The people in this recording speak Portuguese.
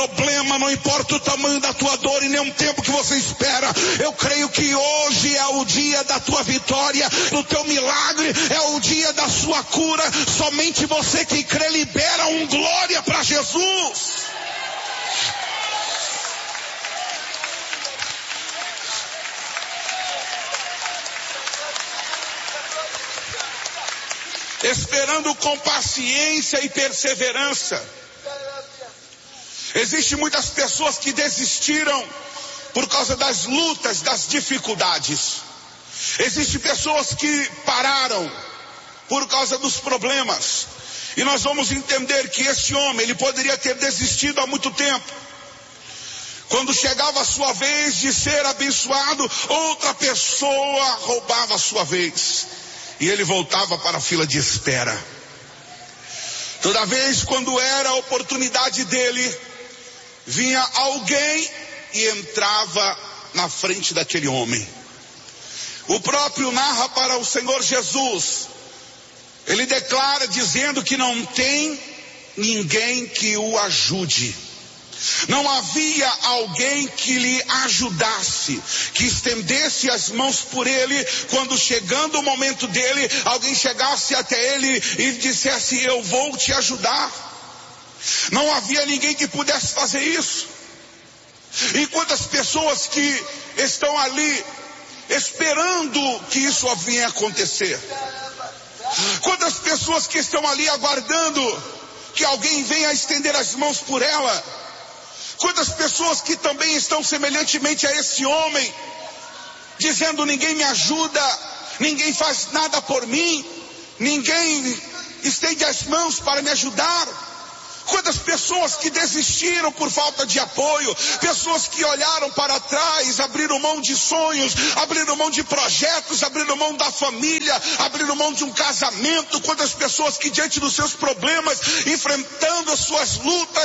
problema, não importa o tamanho da tua dor e nem o tempo que você espera. Eu creio que hoje é o dia da tua vitória, do teu milagre, é o dia da sua cura. Somente você que crê libera um glória para Jesus. Esperando com paciência e perseverança. Existem muitas pessoas que desistiram por causa das lutas, das dificuldades. Existem pessoas que pararam por causa dos problemas. E nós vamos entender que esse homem, ele poderia ter desistido há muito tempo. Quando chegava a sua vez de ser abençoado, outra pessoa roubava a sua vez. E ele voltava para a fila de espera. Toda vez quando era a oportunidade dele, vinha alguém e entrava na frente daquele homem. O próprio narra para o Senhor Jesus. Ele declara dizendo que não tem ninguém que o ajude. Não havia alguém que lhe ajudasse, que estendesse as mãos por ele, quando chegando o momento dele, alguém chegasse até ele e dissesse: eu vou te ajudar. Não havia ninguém que pudesse fazer isso. E quantas pessoas que estão ali esperando que isso venha acontecer. Quantas pessoas que estão ali aguardando que alguém venha estender as mãos por ela. Quantas pessoas que também estão semelhantemente a esse homem, dizendo: ninguém me ajuda, ninguém faz nada por mim, ninguém estende as mãos para me ajudar. Quantas pessoas que desistiram por falta de apoio, pessoas que olharam para trás, abriram mão de sonhos, abriram mão de projetos, abriram mão da família, abriram mão de um casamento. Quantas pessoas que diante dos seus problemas, enfrentando as suas lutas,